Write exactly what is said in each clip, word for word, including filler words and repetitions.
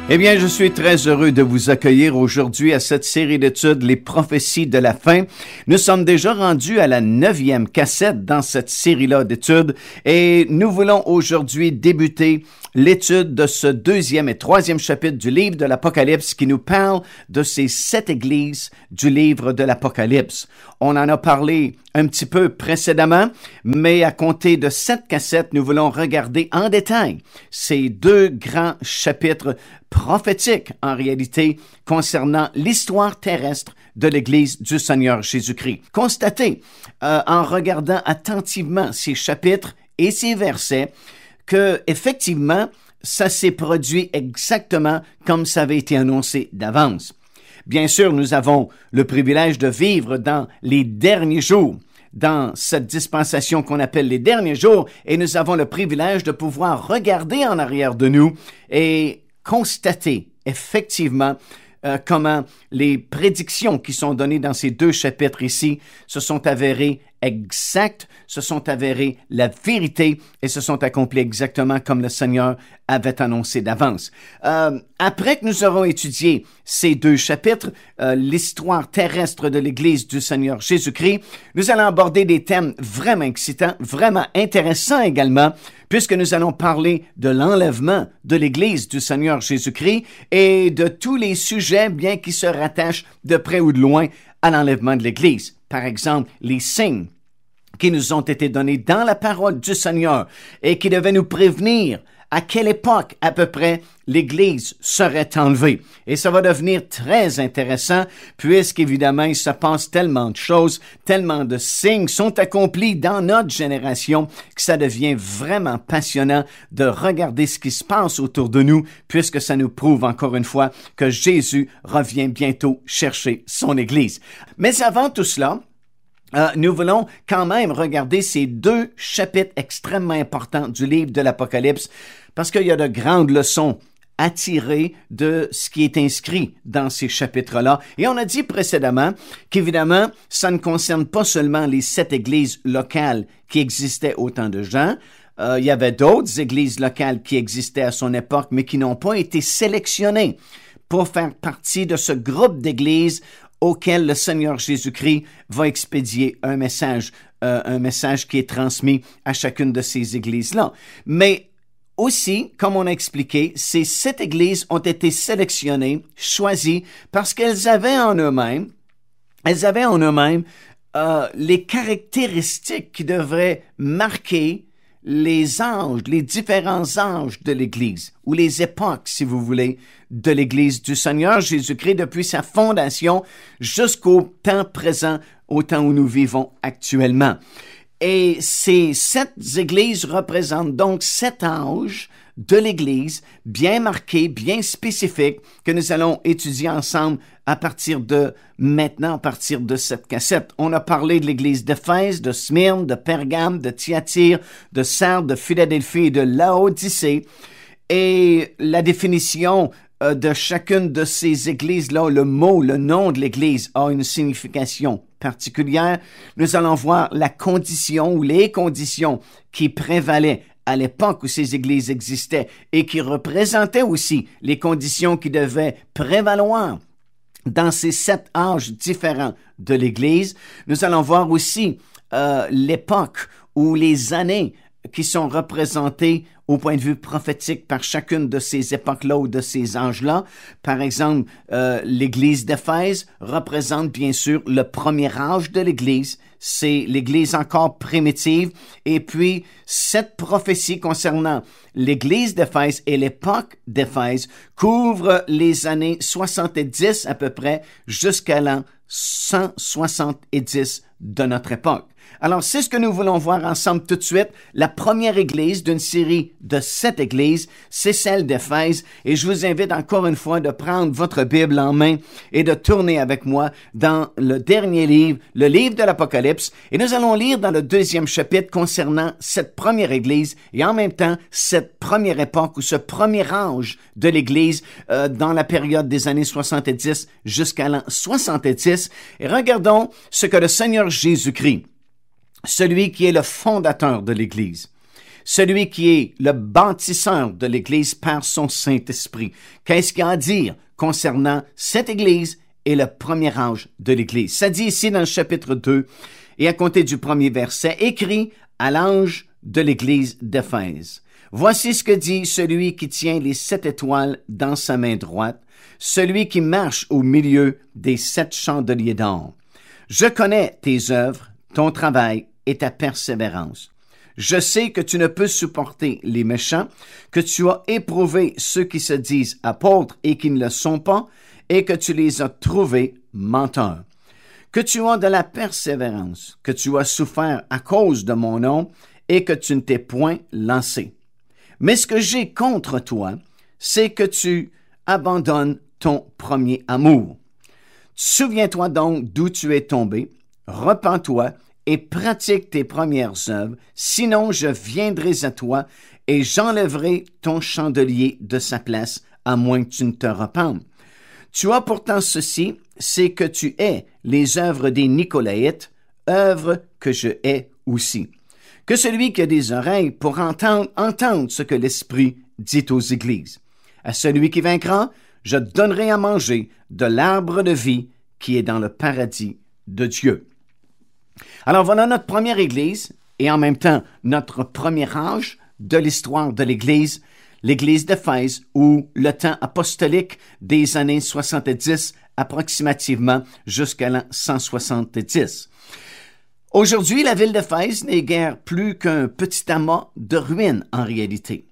Eh bien, je suis très heureux de vous accueillir aujourd'hui à cette série d'études, Les prophéties de la fin. Nous sommes déjà rendus à la neuvième cassette dans cette série-là d'études et nous voulons aujourd'hui débuter l'étude de ce deuxième et troisième chapitre du livre de l'Apocalypse qui nous parle de ces sept églises du livre de l'Apocalypse. On en a parlé un petit peu précédemment, mais à compter de cette cassette, nous voulons regarder en détail ces deux grands chapitres prophétiques, en réalité, concernant l'histoire terrestre de l'Église du Seigneur Jésus-Christ. Constatez, euh, en regardant attentivement ces chapitres et ces versets, que effectivement, ça s'est produit exactement comme ça avait été annoncé d'avance. Bien sûr, nous avons le privilège de vivre dans les derniers jours, dans cette dispensation qu'on appelle les derniers jours, et nous avons le privilège de pouvoir regarder en arrière de nous et constater effectivement euh, comment les prédictions qui sont données dans ces deux chapitres ici se sont avérées exactes, se sont avérées la vérité et se sont accomplies exactement comme le Seigneur avait annoncé d'avance. Euh, après que nous aurons étudié ces deux chapitres, euh, l'histoire terrestre de l'Église du Seigneur Jésus-Christ, nous allons aborder des thèmes vraiment excitants, vraiment intéressants également, puisque nous allons parler de l'enlèvement de l'Église du Seigneur Jésus-Christ et de tous les sujets, bien qui se rattachent de près ou de loin à l'enlèvement de l'Église. Par exemple, les signes qui nous ont été donnés dans la parole du Seigneur et qui devaient nous prévenir à quelle époque à peu près l'Église serait enlevée. Et ça va devenir très intéressant puisqu'évidemment il se passe tellement de choses, tellement de signes sont accomplis dans notre génération que ça devient vraiment passionnant de regarder ce qui se passe autour de nous puisque ça nous prouve encore une fois que Jésus revient bientôt chercher son Église. Mais avant tout cela, Euh, nous voulons quand même regarder ces deux chapitres extrêmement importants du livre de l'Apocalypse parce qu'il y a de grandes leçons à tirer de ce qui est inscrit dans ces chapitres-là. Et on a dit précédemment qu'évidemment, ça ne concerne pas seulement les sept églises locales qui existaient au temps de Jean. Euh, il y avait d'autres églises locales qui existaient à son époque, mais qui n'ont pas été sélectionnées pour faire partie de ce groupe d'églises auquel le Seigneur Jésus-Christ va expédier un message, euh, un message qui est transmis à chacune de ces églises-là. Mais aussi, comme on a expliqué, ces sept églises ont été sélectionnées, choisies, parce qu'elles avaient en eux-mêmes, elles avaient en eux-mêmes euh, les caractéristiques qui devraient marquer les âges, les différents âges de l'Église, ou les époques, si vous voulez, de l'Église du Seigneur Jésus-Christ depuis sa fondation jusqu'au temps présent, au temps où nous vivons actuellement. Et ces sept églises représentent donc sept âges de l'Église bien marqués, bien spécifiques, que nous allons étudier ensemble à partir de maintenant, à partir de cette cassette. On a parlé de l'Église d'Éphèse, de Smyrne, de Pergame, de Thyatire, de Sardes, de Philadelphie et de Laodicée. Et la définition euh, de chacune de ces églises-là, le mot, le nom de l'Église a une signification particulière. Nous allons voir la condition ou les conditions qui prévalaient à l'époque où ces églises existaient et qui représentaient aussi les conditions qui devaient prévaloir dans ces sept âges différents de l'Église. Nous allons voir aussi euh, l'époque ou les années qui sont représentées au point de vue prophétique par chacune de ces époques-là ou de ces âges-là. Par exemple, euh, l'Église d'Éphèse représente bien sûr le premier âge de l'Église, c'est l'Église encore primitive, et puis cette prophétie concernant l'Église d'Éphèse et l'époque d'Éphèse couvre les années soixante-dix à peu près jusqu'à l'an cent soixante-dix de notre époque. Alors, c'est ce que nous voulons voir ensemble tout de suite. La première église d'une série de sept églises, c'est celle d'Éphèse. Et je vous invite encore une fois de prendre votre Bible en main et de tourner avec moi dans le dernier livre, le livre de l'Apocalypse. Et nous allons lire dans le deuxième chapitre concernant cette première église et en même temps cette première époque ou ce premier âge de l'église euh, dans la période des années soixante-dix jusqu'à l'an soixante-dix. Et regardons ce que le Seigneur Jésus-Christ, celui qui est le fondateur de l'Église, celui qui est le bâtisseur de l'Église par son Saint-Esprit. Qu'est-ce qu'il y a à dire concernant cette Église et le premier âge de l'Église? Ça dit ici dans le chapitre deux, et à compter du premier verset, écrit à l'ange de l'Église d'Éphèse. Voici ce que dit celui qui tient les sept étoiles dans sa main droite, celui qui marche au milieu des sept chandeliers d'or. Je connais tes œuvres, ton travail et ta persévérance. Je sais que tu ne peux supporter les méchants, que tu as éprouvé ceux qui se disent apôtres et qui ne le sont pas, et que tu les as trouvés menteurs. Que tu as de la persévérance, que tu as souffert à cause de mon nom, et que tu ne t'es point lancé. Mais ce que j'ai contre toi, c'est que tu abandonnes ton premier amour. Souviens-toi donc d'où tu es tombé, repens-toi et pratique tes premières œuvres, sinon je viendrai à toi et j'enlèverai ton chandelier de sa place, à moins que tu ne te repentes. Tu as pourtant ceci, c'est que tu hais les œuvres des Nicolaïtes, œuvres que je hais aussi. Que celui qui a des oreilles pour entendre, entende ce que l'Esprit dit aux églises. À celui qui vaincra, je donnerai à manger de l'arbre de vie qui est dans le paradis de Dieu. Alors voilà notre première Église et en même temps notre premier âge de l'histoire de l'Église, l'Église d'Éphèse, ou le temps apostolique des années soixante-dix approximativement jusqu'à l'an cent soixante-dix. Aujourd'hui, la ville d'Éphèse n'est guère plus qu'un petit amas de ruines en réalité.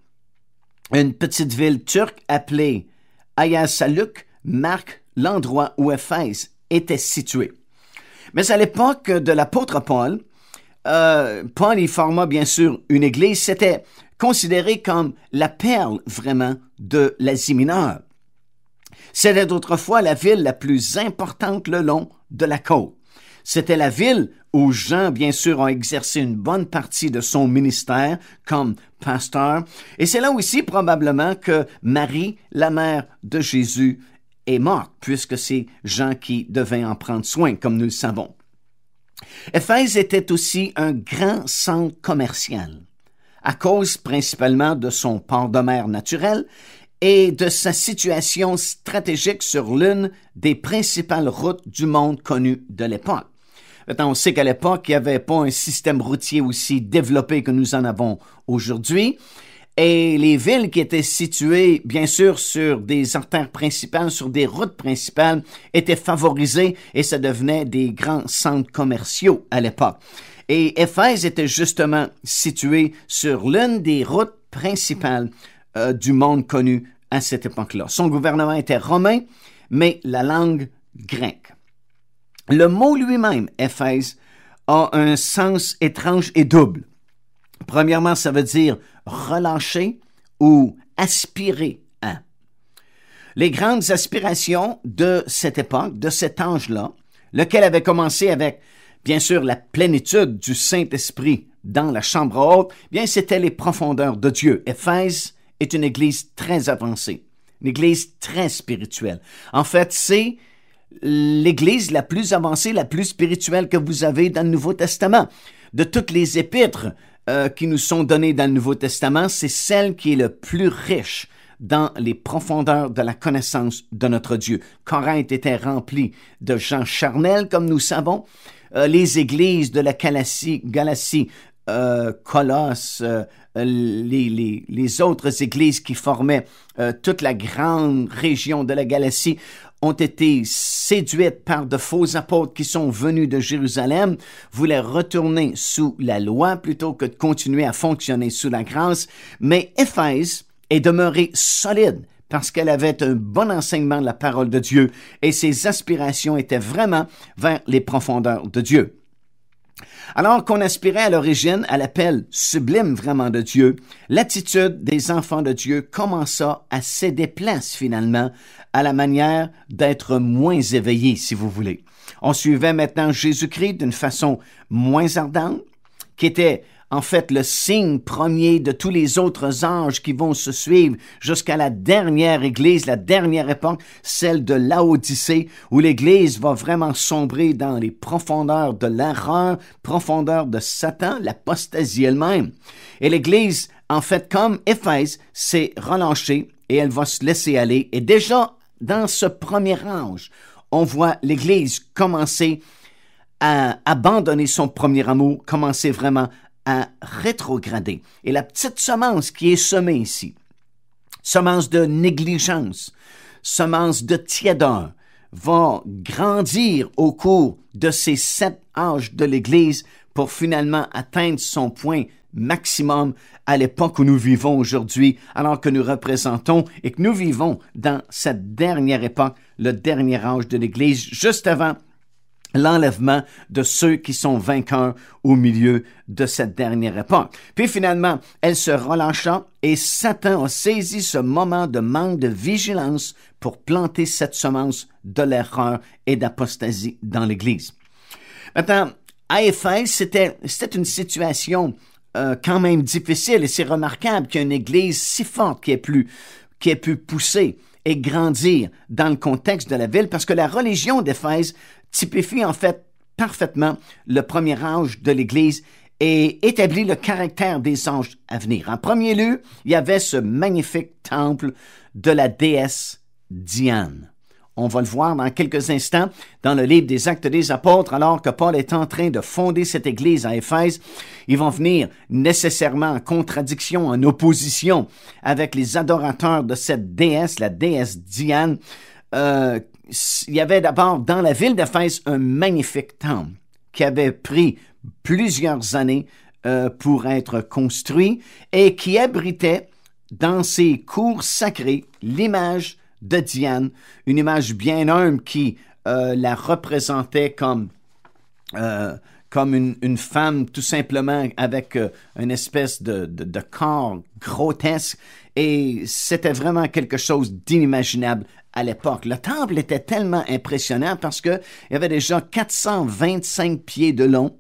Une petite ville turque appelée Ayasaluk marque l'endroit où Éphèse était située. Mais à l'époque de l'apôtre Paul, euh, Paul y forma bien sûr une église. C'était considéré comme la perle vraiment de l'Asie mineure. C'était autrefois la ville la plus importante le long de la côte. C'était la ville où Jean, bien sûr, a exercé une bonne partie de son ministère comme pasteur. Et c'est là aussi probablement que Marie, la mère de Jésus, est morte, puisque c'est Jean qui devait en prendre soin, comme nous le savons. Éphèse était aussi un grand centre commercial, à cause principalement de son port de mer naturel et de sa situation stratégique sur l'une des principales routes du monde connu de l'époque. On sait qu'à l'époque, il n'y avait pas un système routier aussi développé que nous en avons aujourd'hui. Et les villes qui étaient situées, bien sûr, sur des artères principales, sur des routes principales, étaient favorisées et ça devenait des grands centres commerciaux à l'époque. Et Éphèse était justement située sur l'une des routes principales euh, du monde connu à cette époque-là. Son gouvernement était romain, mais la langue grecque. Le mot lui-même, Éphèse, a un sens étrange et double. Premièrement, ça veut dire relâcher ou aspirer à. Les grandes aspirations de cette époque, de cet âge-là, lequel avait commencé avec, bien sûr, la plénitude du Saint-Esprit dans la chambre haute, bien, c'était les profondeurs de Dieu. Éphèse est une église très avancée, une église très spirituelle. En fait, c'est l'église la plus avancée, la plus spirituelle que vous avez dans le Nouveau Testament. De toutes les épîtres euh, qui nous sont données dans le Nouveau Testament, c'est celle qui est le plus riche dans les profondeurs de la connaissance de notre Dieu. Corinthe était remplie de gens charnels, comme nous savons. Euh, les églises de la Galatie, Galatie euh, Colosse, euh, les, les, les autres églises qui formaient euh, toute la grande région de la Galatie ont été séduites par de faux apôtres qui sont venus de Jérusalem, voulaient retourner sous la loi plutôt que de continuer à fonctionner sous la grâce. Mais Éphèse est demeurée solide parce qu'elle avait un bon enseignement de la parole de Dieu et ses aspirations étaient vraiment vers les profondeurs de Dieu. Alors qu'on aspirait à l'origine à l'appel sublime vraiment de Dieu, l'attitude des enfants de Dieu commença à céder place finalement à la manière d'être moins éveillés, si vous voulez. On suivait maintenant Jésus-Christ d'une façon moins ardente, qui était en fait, le signe premier de tous les autres âges qui vont se suivre jusqu'à la dernière Église, la dernière époque, celle de Laodicée, où l'Église va vraiment sombrer dans les profondeurs de l'erreur, profondeurs de Satan, l'apostasie elle-même. Et l'Église, en fait, comme Éphèse, s'est relâchée et elle va se laisser aller. Et déjà, dans ce premier âge, on voit l'Église commencer à abandonner son premier amour, commencer vraiment à rétrograder. Et la petite semence qui est semée ici, semence de négligence, semence de tiédeur, va grandir au cours de ces sept âges de l'Église pour finalement atteindre son point maximum à l'époque où nous vivons aujourd'hui, alors que nous représentons et que nous vivons dans cette dernière époque, le dernier âge de l'Église, juste avant l'enlèvement de ceux qui sont vainqueurs au milieu de cette dernière époque. Puis finalement, elle se relâcha et Satan a saisi ce moment de manque de vigilance pour planter cette semence de l'erreur et d'apostasie dans l'Église. Maintenant, à Éphèse, c'était, c'était une situation euh, quand même difficile et c'est remarquable qu'il y ait une Église si forte qui ait pu, qui ait pu pousser et grandir dans le contexte de la ville parce que la religion d'Éphèse typifie en fait parfaitement le premier âge de l'Église et établit le caractère des âges à venir. En premier lieu, il y avait ce magnifique temple de la déesse Diane. On va le voir dans quelques instants dans le livre des Actes des Apôtres, alors que Paul est en train de fonder cette église à Éphèse. Ils vont venir nécessairement en contradiction, en opposition avec les adorateurs de cette déesse, la déesse Diane. Euh, il y avait d'abord dans la ville d'Éphèse un magnifique temple qui avait pris plusieurs années euh, pour être construit et qui abritait dans ses cours sacrés l'image de Diane, une image bien humble qui euh, la représentait comme, euh, comme une, une femme tout simplement avec euh, une espèce de, de, de corps grotesque et c'était vraiment quelque chose d'inimaginable à l'époque. Le temple était tellement impressionnant parce qu'il y avait déjà quatre cent vingt-cinq pieds de long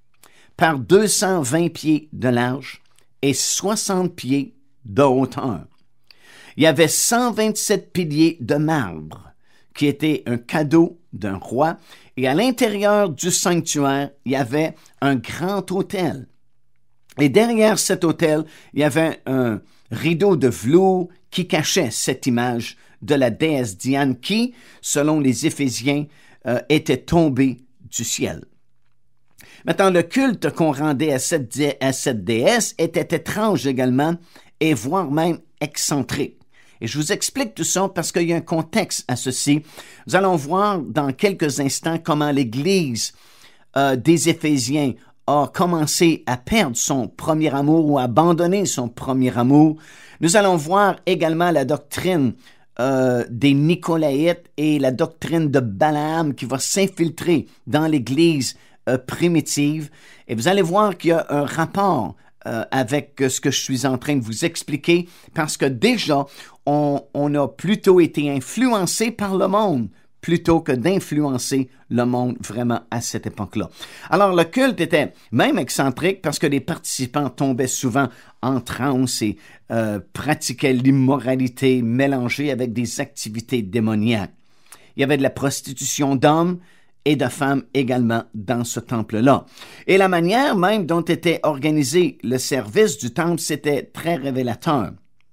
par deux cent vingt pieds de large et soixante pieds de hauteur. Il y avait cent vingt-sept piliers de marbre qui étaient un cadeau d'un roi et à l'intérieur du sanctuaire, il y avait un grand autel. Et derrière cet autel, il y avait un rideau de velours qui cachait cette image de la déesse Diane qui, selon les Éphésiens, euh, était tombée du ciel. Maintenant, le culte qu'on rendait à cette, dé- à cette déesse était étrange également et voire même excentrique. Et je vous explique tout ça parce qu'il y a un contexte à ceci. Nous allons voir dans quelques instants comment l'Église euh, des Éphésiens a commencé à perdre son premier amour ou à abandonner son premier amour. Nous allons voir également la doctrine euh, des Nicolaïtes et la doctrine de Balaam qui va s'infiltrer dans l'Église euh, primitive. Et vous allez voir qu'il y a un rapport Euh, avec ce que je suis en train de vous expliquer, parce que déjà, on, on a plutôt été influencé par le monde, plutôt que d'influencer le monde vraiment à cette époque-là. Alors, le culte était même excentrique parce que les participants tombaient souvent en transe et euh, pratiquaient l'immoralité mélangée avec des activités démoniaques. Il y avait de la prostitution d'hommes, et de femmes également dans ce temple-là. Et la manière même dont était organisé le service du temple, c'était très révélateur.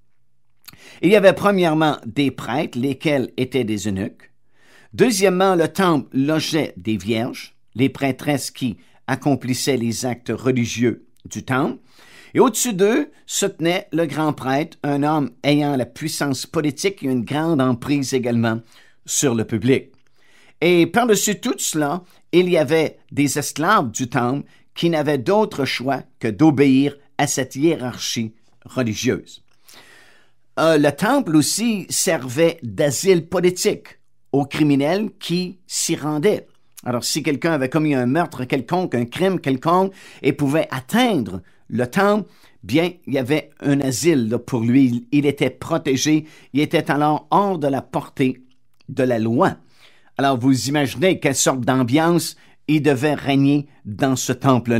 Il y avait premièrement des prêtres, lesquels étaient des eunuques. Deuxièmement, le temple logeait des vierges, les prêtresses qui accomplissaient les actes religieux du temple. Et au-dessus d'eux se tenait le grand prêtre, un homme ayant la puissance politique et une grande emprise également sur le public. Et par-dessus tout cela, il y avait des esclaves du temple qui n'avaient d'autre choix que d'obéir à cette hiérarchie religieuse. Euh, le temple aussi servait d'asile politique aux criminels qui s'y rendaient. Alors, si quelqu'un avait commis un meurtre quelconque, un crime quelconque, et pouvait atteindre le temple, bien, il y avait un asile là, pour lui. Il était protégé, il était alors hors de la portée de la loi. Alors, vous imaginez quelle sorte d'ambiance il devait régner dans ce temple-là.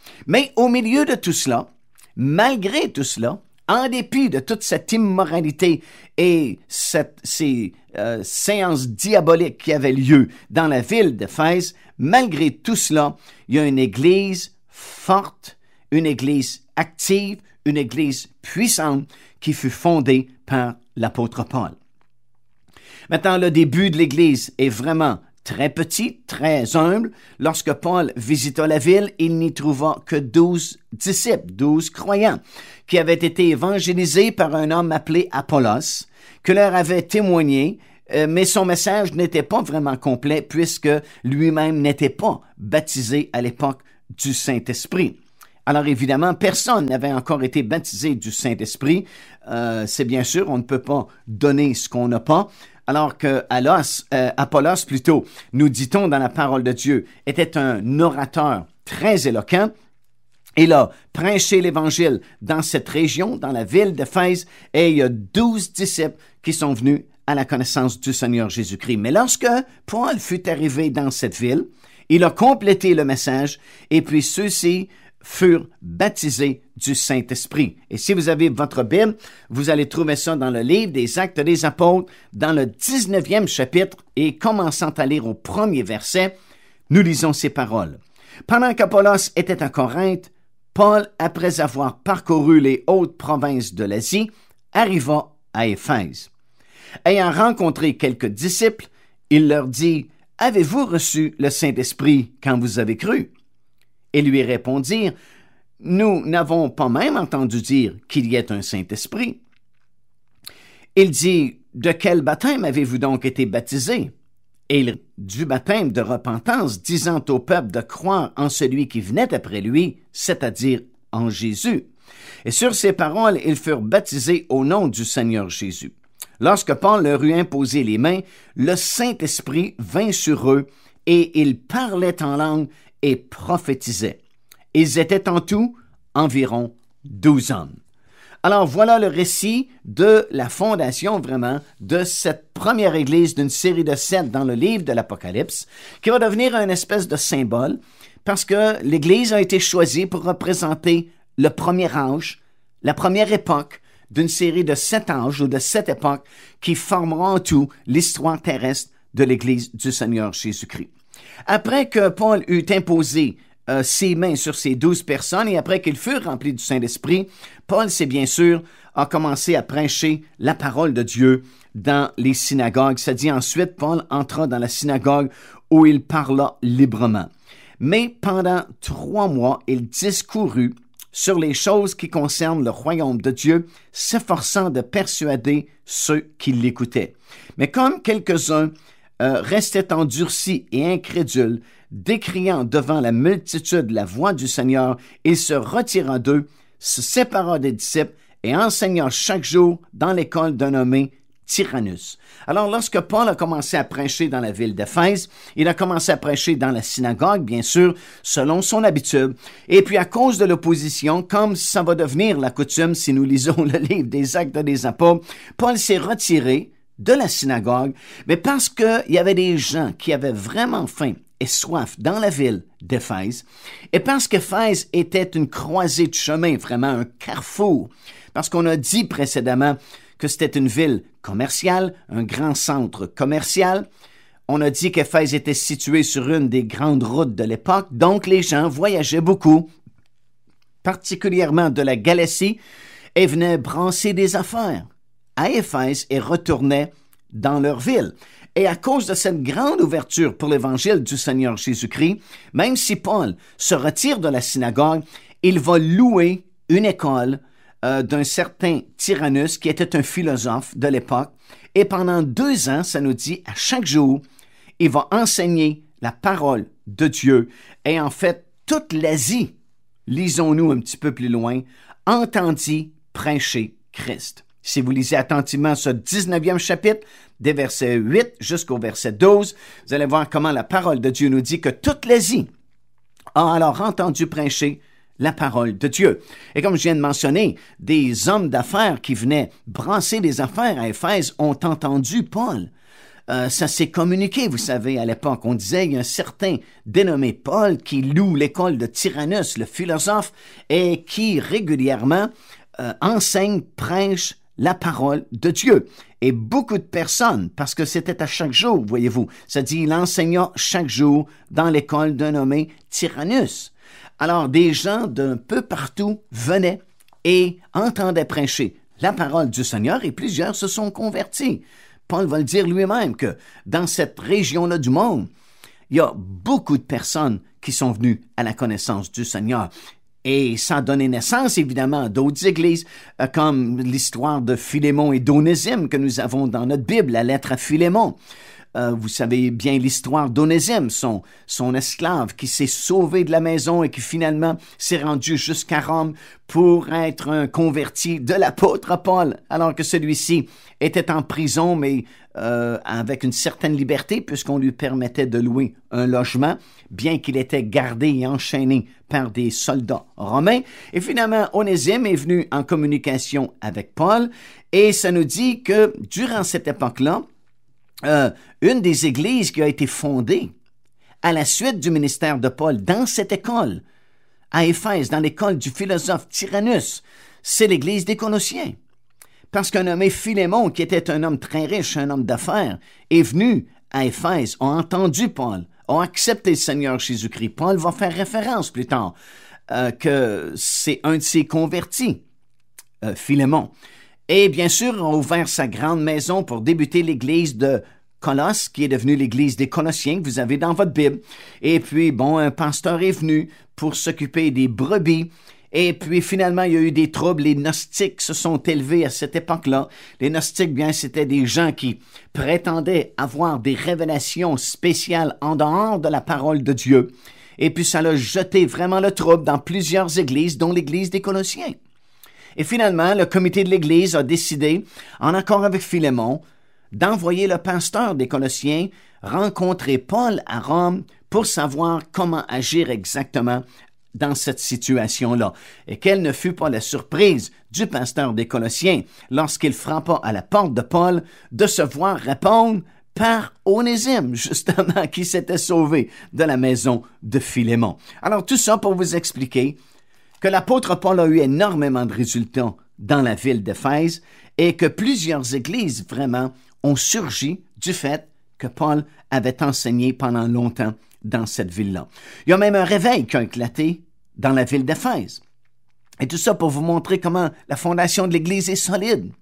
Mais au milieu de tout cela, malgré tout cela, en dépit de toute cette immoralité et cette, ces euh, séances diaboliques qui avaient lieu dans la ville d'Éphèse, malgré tout cela, il y a une église forte, une église active, une église puissante qui fut fondée par l'apôtre Paul. Maintenant, le début de l'église est vraiment très petit, très humble. Lorsque Paul visita la ville, il n'y trouva que douze disciples, douze croyants, qui avaient été évangélisés par un homme appelé Apollos, que leur avait témoigné, euh, mais son message n'était pas vraiment complet puisque lui-même n'était pas baptisé à l'époque du Saint-Esprit. Alors évidemment, personne n'avait encore été baptisé du Saint-Esprit. Euh, c'est bien sûr, on ne peut pas donner ce qu'on n'a pas. Alors que Alos, euh, Apollos, plutôt, nous dit-on dans la parole de Dieu, était un orateur très éloquent. Il a prêché l'Évangile dans cette région, dans la ville d'Éphèse, et il y a douze disciples qui sont venus à la connaissance du Seigneur Jésus-Christ. Mais lorsque Paul fut arrivé dans cette ville, il a complété le message, et puis ceux-ci furent baptisés du Saint-Esprit. Et si vous avez votre Bible, vous allez trouver ça dans le livre des Actes des Apôtres, dans le dix-neuvième chapitre, et commençant à lire au premier verset, nous lisons ces paroles. Pendant qu'Apollos était à Corinthe, Paul, après avoir parcouru les hautes provinces de l'Asie, arriva à Éphèse. Ayant rencontré quelques disciples, il leur dit, « Avez-vous reçu le Saint-Esprit quand vous avez cru? » Et lui répondirent, « Nous n'avons pas même entendu dire qu'il y ait un Saint-Esprit. » Il dit, « De quel baptême avez-vous donc été baptisés? » Et il du baptême de repentance, disant au peuple de croire en celui qui venait après lui, c'est-à-dire en Jésus. Et sur ces paroles, ils furent baptisés au nom du Seigneur Jésus. Lorsque Paul leur eut imposé les mains, le Saint-Esprit vint sur eux, et ils parlaient en langue et prophétisaient. Ils étaient en tout environ douze hommes. Alors voilà le récit de la fondation vraiment de cette première église d'une série de sept dans le livre de l'Apocalypse, qui va devenir une espèce de symbole parce que l'église a été choisie pour représenter le premier âge, la première époque d'une série de sept âges ou de sept époques qui formeront en tout l'histoire terrestre de l'église du Seigneur Jésus-Christ. Après que Paul eut imposé euh, ses mains sur ces douze personnes et après qu'ils furent remplis du Saint-Esprit, Paul, c'est bien sûr, a commencé à prêcher la parole de Dieu dans les synagogues. Ça dit ensuite, Paul entra dans la synagogue où il parla librement. Mais pendant trois mois, il discourut sur les choses qui concernent le royaume de Dieu, s'efforçant de persuader ceux qui l'écoutaient. Mais comme quelques-uns euh, restaient endurcis et incrédules, décriant devant la multitude la voix du Seigneur, il se retira d'eux, se sépara des disciples et enseigna chaque jour dans l'école d'un nommé Tyrannus. Alors, lorsque Paul a commencé à prêcher dans la ville d'Éphèse, il a commencé à prêcher dans la synagogue, bien sûr, selon son habitude. Et puis, à cause de l'opposition, comme ça va devenir la coutume si nous lisons le livre des Actes des Apôtres, Paul s'est retiré de la synagogue, mais parce qu'il y avait des gens qui avaient vraiment faim et soif dans la ville d'Éphèse, et parce qu'Éphèse était une croisée de chemin, vraiment un carrefour, parce qu'on a dit précédemment que c'était une ville commerciale, un grand centre commercial. On a dit qu'Éphèse était située sur une des grandes routes de l'époque, donc les gens voyageaient beaucoup, particulièrement de la Galatie, et venaient brasser des affaires à Éphèse et retournaient dans leur ville. Et à cause de cette grande ouverture pour l'évangile du Seigneur Jésus-Christ, même si Paul se retire de la synagogue, il va louer une école Euh, d'un certain Tyrannus, qui était un philosophe de l'époque. Et pendant deux ans, ça nous dit, à chaque jour, il va enseigner la parole de Dieu. Et en fait, toute l'Asie, lisons-nous un petit peu plus loin, entendit prêcher Christ. Si vous lisez attentivement ce dix-neuvième chapitre, des versets huit jusqu'au verset douze, vous allez voir comment la parole de Dieu nous dit que toute l'Asie a alors entendu prêcher la parole de Dieu. Et comme je viens de mentionner, des hommes d'affaires qui venaient brasser des affaires à Éphèse ont entendu Paul euh, ça s'est communiqué, vous savez, à l'époque. On disait, il y a un certain dénommé Paul qui loue l'école de Tyrannus, le philosophe, et qui régulièrement euh, enseigne, prêche la parole de Dieu. Et beaucoup de personnes, parce que c'était à chaque jour, voyez-vous, ça dit, il enseigna chaque jour dans l'école d'un nommé Tyrannus. Alors, des gens d'un peu partout venaient et entendaient prêcher la parole du Seigneur et plusieurs se sont convertis. Paul va le dire lui-même que dans cette région-là du monde, il y a beaucoup de personnes qui sont venues à la connaissance du Seigneur. Et ça a donné naissance, évidemment, à d'autres églises, euh, comme l'histoire de Philémon et d'Onésime que nous avons dans notre Bible, la lettre à Philémon. Euh, vous savez bien l'histoire d'Onésime, son, son esclave qui s'est sauvé de la maison et qui finalement s'est rendu jusqu'à Rome pour être un converti de l'apôtre Paul, alors que celui-ci était en prison, mais euh, avec une certaine liberté, puisqu'on lui permettait de louer un logement, bien qu'il était gardé et enchaîné par des soldats romains. Et finalement, Onésime est venu en communication avec Paul, et ça nous dit que durant cette époque-là, Euh, une des églises qui a été fondée à la suite du ministère de Paul dans cette école, à Éphèse, dans l'école du philosophe Tyrannus, c'est l'église des Colossiens. Parce qu'un nommé Philémon, qui était un homme très riche, un homme d'affaires, est venu à Éphèse, a entendu Paul, a accepté le Seigneur Jésus-Christ. Paul va faire référence plus tard euh, que c'est un de ses convertis, euh, Philémon. Et bien sûr, a ouvert sa grande maison pour débuter l'église de Colosse, qui est devenue l'église des Colossiens que vous avez dans votre Bible. Et puis, bon, un pasteur est venu pour s'occuper des brebis. Et puis, finalement, il y a eu des troubles. Les gnostiques se sont élevés à cette époque-là. Les gnostiques, bien, c'était des gens qui prétendaient avoir des révélations spéciales en dehors de la parole de Dieu. Et puis, ça a jeté vraiment le trouble dans plusieurs églises, dont l'église des Colossiens. Et finalement, le comité de l'Église a décidé, en accord avec Philémon, d'envoyer le pasteur des Colossiens rencontrer Paul à Rome pour savoir comment agir exactement dans cette situation-là. Et quelle ne fut pas la surprise du pasteur des Colossiens lorsqu'il frappa à la porte de Paul de se voir répondre par Onésime, justement, qui s'était sauvé de la maison de Philémon. Alors, tout ça pour vous expliquer que l'apôtre Paul a eu énormément de résultats dans la ville d'Éphèse et que plusieurs églises vraiment ont surgi du fait que Paul avait enseigné pendant longtemps dans cette ville-là. Il y a même un réveil qui a éclaté dans la ville d'Éphèse. Et tout ça pour vous montrer comment la fondation de l'Église est solide,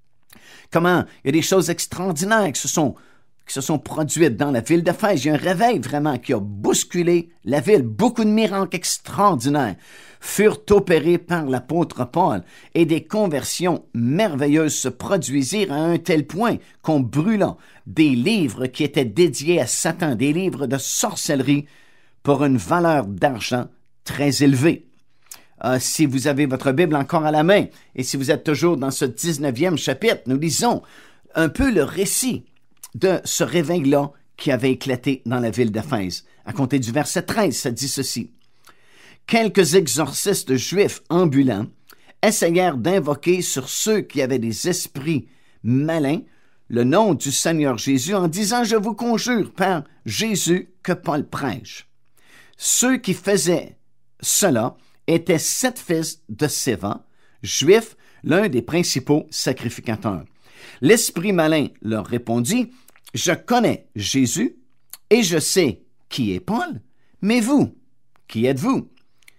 comment il y a des choses extraordinaires qui se sont qui se sont produites dans la ville d'Éphèse. Il y a un réveil vraiment qui a bousculé la ville. Beaucoup de miracles extraordinaires furent opérés par l'apôtre Paul et des conversions merveilleuses se produisirent à un tel point qu'on brûla des livres qui étaient dédiés à Satan, des livres de sorcellerie pour une valeur d'argent très élevée. Euh, si vous avez votre Bible encore à la main et si vous êtes toujours dans ce dix-neuvième chapitre, nous lisons un peu le récit de ce réveil-là qui avait éclaté dans la ville d'Éphèse. À compter du verset treize, ça dit ceci. Quelques exorcistes juifs ambulants essayèrent d'invoquer sur ceux qui avaient des esprits malins le nom du Seigneur Jésus en disant « Je vous conjure par Jésus que Paul prêche ». Ceux qui faisaient cela étaient sept fils de Séva, juifs, l'un des principaux sacrificateurs. L'esprit malin leur répondit « Je connais Jésus et je sais qui est Paul, mais vous, qui êtes-vous? »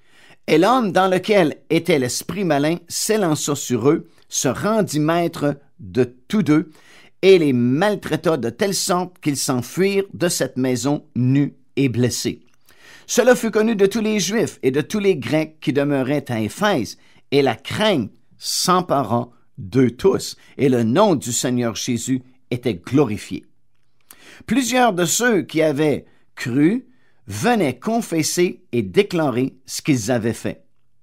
Et l'homme dans lequel était l'esprit malin s'élança sur eux, se rendit maître de tous deux et les maltraita de telle sorte qu'ils s'enfuirent de cette maison nus et blessés. Cela fut connu de tous les Juifs et de tous les Grecs qui demeuraient à Éphèse, et la crainte s'empara d'eux tous, et le nom du Seigneur Jésus était glorifié. Plusieurs de ceux qui avaient cru venaient confesser et déclarer ce qu'ils avaient fait.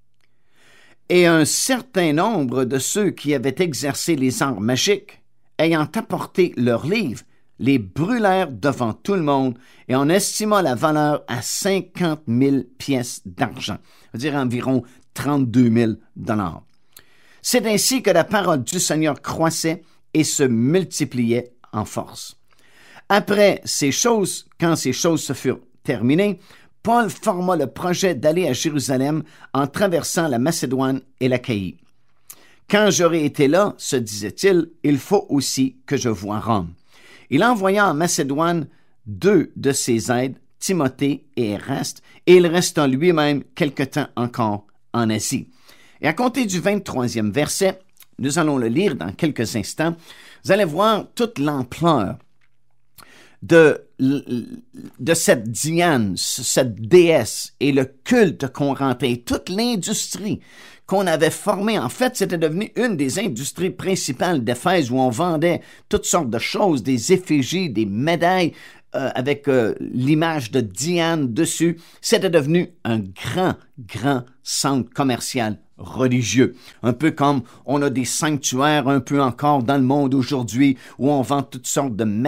Et un certain nombre de ceux qui avaient exercé les arts magiques, ayant apporté leurs livres, les brûlèrent devant tout le monde et en estima la valeur à cinquante mille pièces d'argent, c'est-à-dire environ trente-deux mille dollars. C'est ainsi que la parole du Seigneur croissait et se multipliait en force. Après ces choses, quand ces choses se furent terminées, Paul forma le projet d'aller à Jérusalem en traversant la Macédoine et l'Achaïe. Quand j'aurai été là, se disait-il, il faut aussi que je voie Rome. Il envoya en Macédoine deux de ses aides, Timothée et Eraste, et il resta lui-même quelque temps encore en Asie. Et à compter du vingt-troisième verset, nous allons le lire dans quelques instants, vous allez voir toute l'ampleur de, de cette Diane, cette déesse, et le culte qu'on rentrait, toute l'industrie qu'on avait formée. En fait, c'était devenu une des industries principales d'Éphèse où on vendait toutes sortes de choses, des effigies, des médailles euh, avec euh, l'image de Diane dessus. C'était devenu un grand, grand centre commercial religieux. Un peu comme on a des sanctuaires un peu encore dans le monde aujourd'hui où on vend toutes sortes de